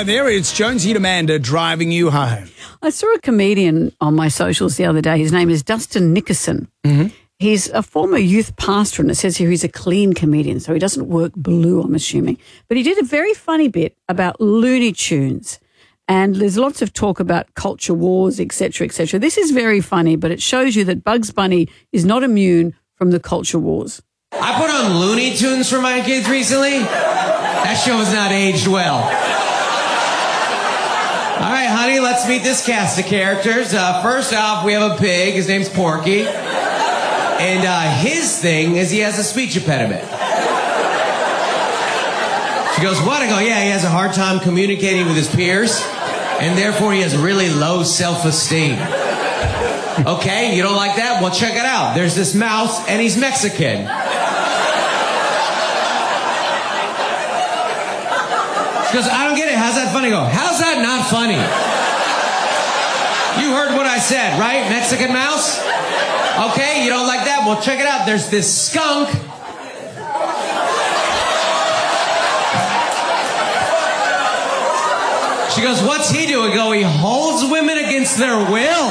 Hi there, it's Jonesy and Amanda driving you home. I saw a comedian on my socials the other day. His name is Dustin Nickerson. Mm-hmm. He's a former youth pastor, and it says here he's a clean comedian, so he doesn't work blue, I'm assuming. But he did a very funny bit about Looney Tunes, and there's lots of talk about culture wars, etc., etc. This is very funny, but it shows you that Bugs Bunny is not immune from the culture wars. I put on Looney Tunes for my kids recently. That show has not aged well. All right, honey, let's meet this cast of characters. First off, we have a pig. His name's Porky. And his thing is he has a speech impediment. She goes, what? I go, yeah, he has a hard time communicating with his peers, and therefore he has really low self-esteem. Okay, you don't like that? Well, check it out. There's this mouse, and he's Mexican. She goes, I don't get it. How's that funny? I go, how's that not funny? You heard what I said, right? Mexican mouse? Okay, you don't like that? Well, check it out. There's this skunk. She goes, what's he doing? I go, he holds women against their will.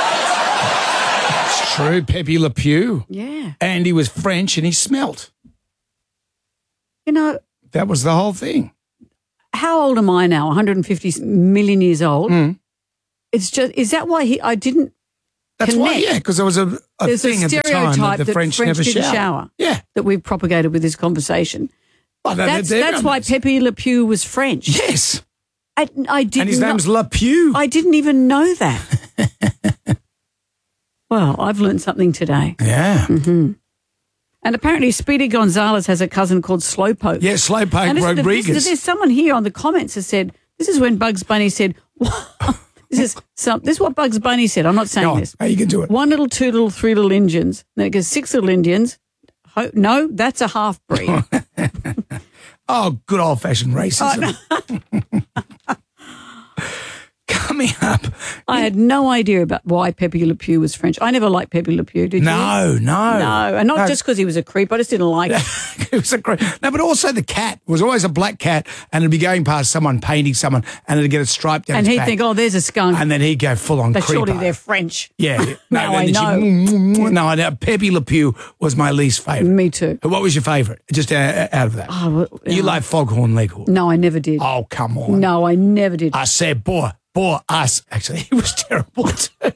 It's true, Pepe Le Pew. Yeah. And he was French and he smelt. You know, that was the whole thing. How old am I now? 150 million years old. Mm. It's just, is that why I didn't That's connect? why, yeah, because there was a thing at the time that the French never didn't shower. Yeah. That we've propagated with this conversation. Well, That's why Pepe Le Pew was French. Yes. I didn't. And his name's Le Pew. I didn't even know that. Well, I've learned something today. Yeah. Mm-hmm. And apparently Speedy Gonzalez has a cousin called Slowpoke. Yeah, Slowpoke Rodriguez. There's someone here on the comments that said, this is when Bugs Bunny said, this is what Bugs Bunny said. I'm not saying this. How you can do it. 1 little, 2 little, 3 little Indians. Then it goes 6 little Indians. No, that's a half breed. Oh, good old-fashioned racism. Oh, Coming up. I had no idea about why Pepe Le Pew was French. I never liked Pepe Le Pew, did you? No. No, and not just because he was a creep. I just didn't like it. It was a creep. No, but also the cat was always a black cat, and it'd be going past someone, painting someone, and it'd get a stripe down and his he'd back. think, oh, there's a skunk. And then he'd go full-on But creeper. surely they're French. Yeah. Now I know. No, I know. Pepe Le Pew was my least favourite. Me too. What was your favourite? Just out of that. Oh, well, You like Foghorn Leghorn? No, I never did. Oh, come on. No, I never did. I said, boy, us. Actually, he was terrible too.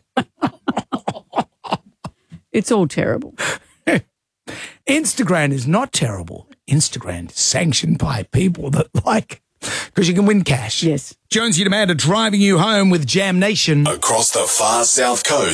It's all terrible. Instagram is not terrible. Instagram is sanctioned by people that like, because you can win cash. Yes. Jonesy and Amanda driving you home with Jam Nation. Across the far south coast.